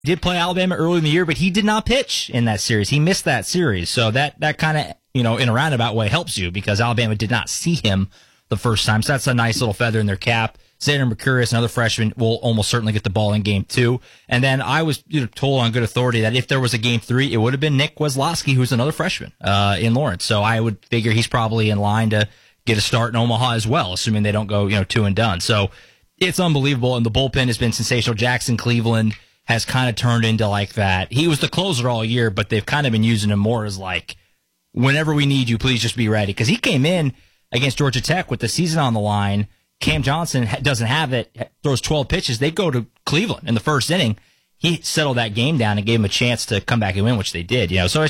Did play Alabama early in the year, but he did not pitch in that series. He missed that series. So that kind of, in a roundabout way helps you because Alabama did not see him the first time. So that's a nice little feather in their cap. Xander Mercurius, another freshman, will almost certainly get the ball in game 2. And then I was told on good authority that if there was a game 3, it would have been Nick Wesloski, who's another freshman in Lawrence. So I would figure he's probably in line to get a start in Omaha as well, assuming they don't go 2 and done. So it's unbelievable. And the bullpen has been sensational. Jackson Cleveland has kind of turned into like that. He was the closer all year, but they've kind of been using him more as like, whenever we need you, please just be ready. Because he came in against Georgia Tech with the season on the line. Cam Johnson doesn't have it, throws 12 pitches. They go to Cleveland in the first inning. He settled that game down and gave him a chance to come back and win, which they did. So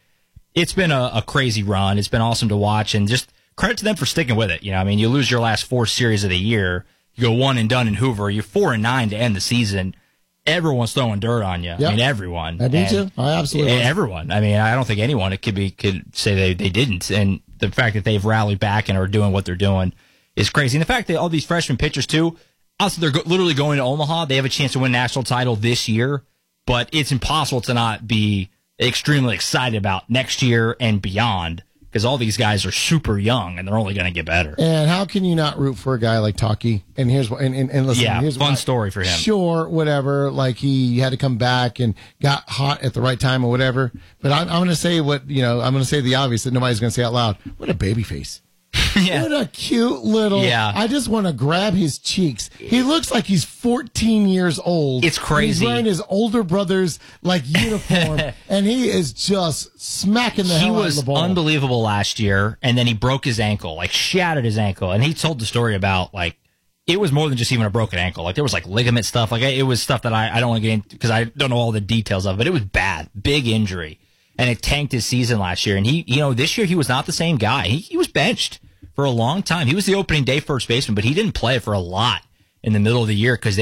it's been a crazy run. It's been awesome to watch, and just credit to them for sticking with it. You lose your last 4 series of the year. You go 1 and done in Hoover. You're 4-9 to end the season. Everyone's throwing dirt on you. Yep. Everyone. I do too. I absolutely. Everyone. I don't think anyone could say they didn't. And the fact that they've rallied back and are doing what they're doing is crazy. And the fact that all these freshman pitchers too, also they're literally going to Omaha. They have a chance to win a national title this year, but it's impossible to not be extremely excited about next year and beyond because all these guys are super young and they're only going to get better. And how can you not root for a guy like Taki? And here's what. And listen, here's fun story for him. Sure, whatever. Like he had to come back and got hot at the right time or whatever. But I'm going to say I'm going to say the obvious that nobody's going to say out loud. What a baby face. Yeah. What a cute little. Yeah. I just want to grab his cheeks. He looks like he's 14 years old. It's crazy. He's wearing his older brother's uniform, and he is just smacking the hell out of the ball. He was unbelievable last year, and then he broke his ankle, shattered his ankle, and he told the story about it was more than just even a broken ankle. There was ligament stuff. It was stuff that I don't want to get into because I don't know all the details of it. But it was bad, big injury, and it tanked his season last year. And he, this year he was not the same guy. He was benched for a long time. He was the opening day first baseman, but he didn't play for a lot in the middle of the year because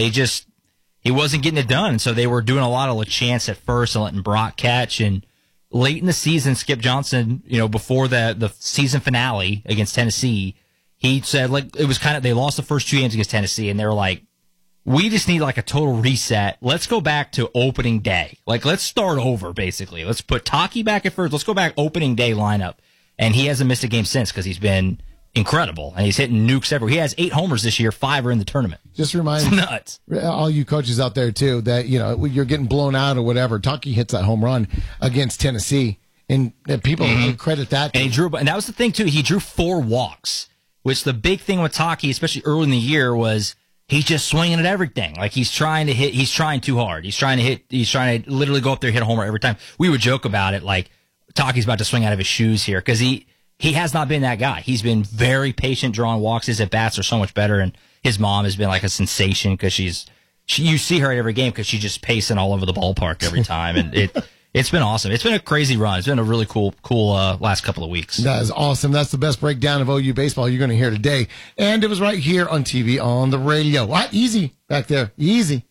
he wasn't getting it done. So they were doing a lot of LeChance at first and letting Brock catch. And late in the season, Skip Johnson, before the season finale against Tennessee, he said it was they lost the first 2 games against Tennessee, and they were like, we just need a total reset. Let's go back to opening day. Let's start over, basically. Let's put Taki back at first. Let's go back opening day lineup. And he hasn't missed a game since because he's been incredible, and he's hitting nukes everywhere. He has 8 homers this year, 5 are in the tournament. Just remind nuts. All you coaches out there too that you're getting blown out or whatever. Taki hits that home run against Tennessee, and people credit that. And and that was the thing too. He drew 4 walks, which the big thing with Taki, especially early in the year, was he's just swinging at everything. He's trying to hit. He's trying too hard. He's trying to literally go up there and hit a homer every time. We would joke about it Taki's about to swing out of his shoes here because he has not been that guy. He's been very patient drawing walks. His at-bats are so much better, and his mom has been a sensation because you see her at every game because she's just pacing all over the ballpark every time, and it's been awesome. It's been a crazy run. It's been a really cool last couple of weeks. That is awesome. That's the best breakdown of OU baseball you're going to hear today, and it was right here on TV, on the radio. What? Easy back there. Easy.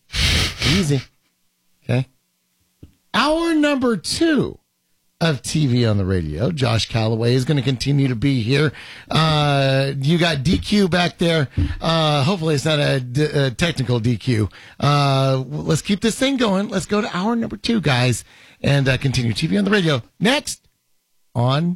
Okay. Hour number 2 of TV on the radio. Josh Callaway is going to continue to be here. You got DQ back there. Hopefully it's not a technical DQ. Let's keep this thing going. Let's go to hour number 2, guys, and continue TV on the radio. Next on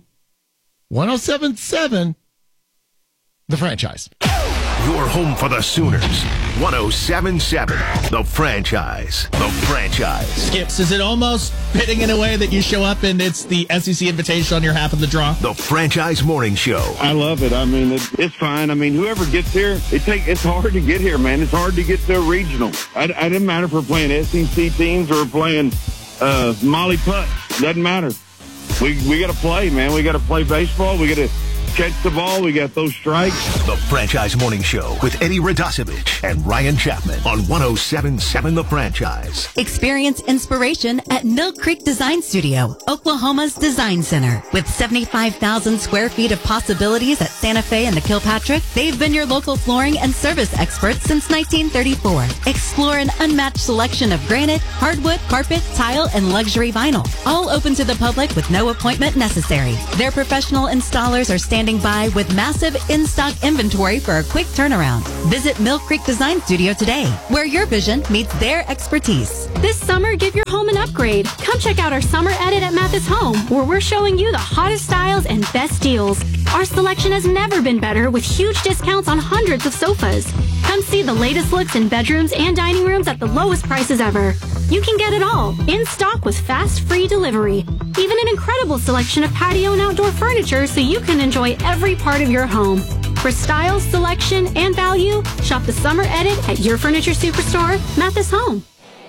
107.7, The Franchise. Your home for the Sooners. 107.7, The Franchise. The Franchise. Skips, is it almost fitting in a way that you show up and it's the SEC invitation on your half of the draw? The Franchise Morning Show. I love it. It's fine. Whoever gets here, it's hard to get here, man. It's hard to get to a regional. It doesn't matter if we're playing SEC teams or playing Molly Putt. Doesn't matter. We got to play, man. We got to play baseball. We got to catch the ball. We got those strikes. The Franchise Morning Show with Eddie Radosevich and Ryan Chapman on 107.7 The Franchise. Experience inspiration at Mill Creek Design Studio, Oklahoma's design center. With 75,000 square feet of possibilities at Santa Fe and the Kilpatrick, they've been your local flooring and service experts since 1934. Explore an unmatched selection of granite, hardwood, carpet, tile, and luxury vinyl. All open to the public with no appointment necessary. Their professional installers are standing standing by with massive in-stock inventory for a quick turnaround. Visit Mill Creek Design Studio today, where your vision meets their expertise. This summer, give your home an upgrade. Come check out our summer edit at Mathis Home, where we're showing you the hottest styles and best deals. Our selection has never been better, with huge discounts on hundreds of sofas. Come see the latest looks in bedrooms and dining rooms at the lowest prices ever. You can get it all, in stock with fast, free delivery. Even an incredible selection of patio and outdoor furniture so you can enjoy every part of your home. For style, selection, and value, shop the summer edit at your furniture superstore, Mathis Home.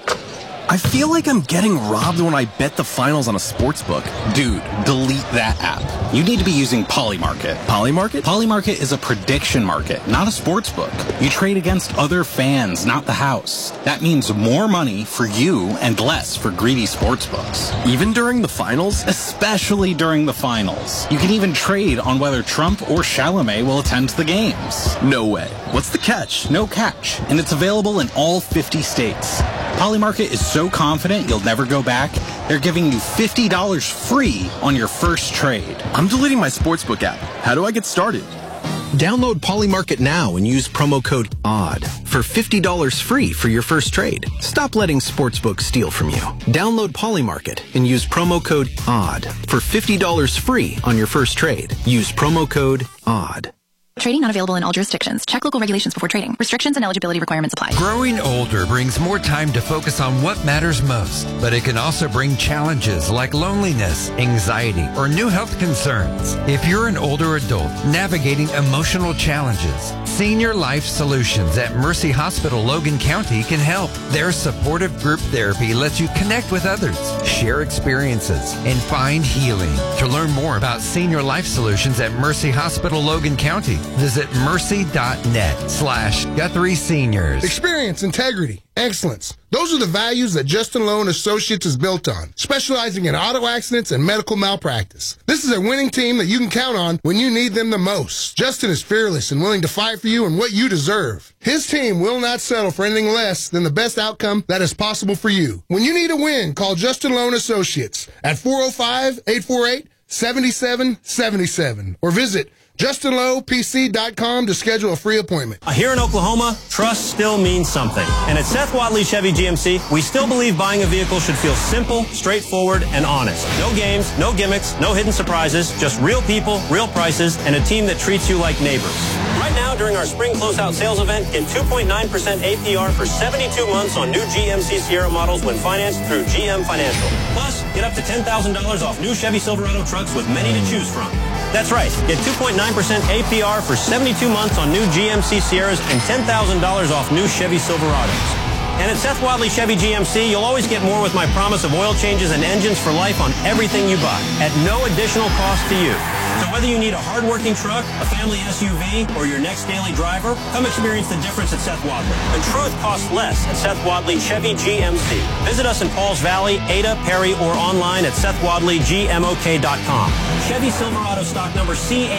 I feel like I'm getting robbed when I bet the finals on a sportsbook. Dude, delete that app. You need to be using Polymarket. Polymarket? Polymarket is a prediction market, not a sportsbook. You trade against other fans, not the house. That means more money for you and less for greedy sportsbooks. Even during the finals? Especially during the finals. You can even trade on whether Trump or Chalamet will attend the games. No way. What's the catch? No catch. And it's available in all 50 states. Polymarket is so confident you'll never go back, they're giving you $50 free on your first trade. I'm deleting my sportsbook app. How do I get started? Download Polymarket now and use promo code ODD for $50 free for your first trade. Stop letting sportsbooks steal from you. Download Polymarket and use promo code ODD for $50 free on your first trade. Use promo code ODD. Trading not available in all jurisdictions. Check local regulations before trading. Restrictions and eligibility requirements apply. Growing older brings more time to focus on what matters most, but it can also bring challenges like loneliness, anxiety, or new health concerns. If you're an older adult navigating emotional challenges, Senior Life Solutions at Mercy Hospital Logan County can help. Their supportive group therapy lets you connect with others, share experiences, and find healing. To learn more about Senior Life Solutions at Mercy Hospital Logan County, visit mercy.net/Guthrie Seniors. Experience, integrity, excellence. Those are the values that Justin Loan Associates is built on, specializing in auto accidents and medical malpractice. This is a winning team that you can count on when you need them the most. Justin is fearless and willing to fight for you and what you deserve. His team will not settle for anything less than the best outcome that is possible for you. When you need a win, call Justin Loan Associates at 405-848-7777 or visit JustinLowPC.com to schedule a free appointment. Here in Oklahoma, trust still means something. And at Seth Wadley Chevy GMC, we still believe buying a vehicle should feel simple, straightforward, and honest. No games, no gimmicks, no hidden surprises, just real people, real prices, and a team that treats you like neighbors. Right now, during our spring closeout sales event, get 2.9% APR for 72 months on new GMC Sierra models when financed through GM Financial. Plus, get up to $10,000 off new Chevy Silverado trucks with many to choose from. That's right. Get 2.9% APR for 72 months on new GMC Sierras and $10,000 off new Chevy Silverados. And at Seth Wadley Chevy GMC, you'll always get more with my promise of oil changes and engines for life on everything you buy at no additional cost to you. So whether you need a hard-working truck, a family SUV, or your next daily driver, come experience the difference at Seth Wadley. The truth costs less at Seth Wadley Chevy GMC. Visit us in Pauls Valley, Ada, Perry, or online at SethWadleyGMOK.com. Chevy Silverado stock number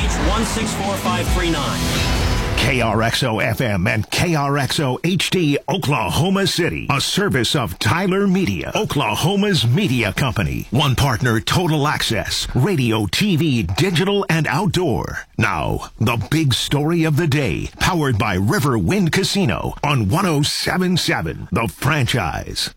CH164539. KRXO FM and KRXO HD Oklahoma City, a service of Tyler Media, Oklahoma's media company. One partner, Total Access, radio, TV, digital, and outdoor. Now, the big story of the day, powered by Riverwind Casino on 107.7 The Franchise.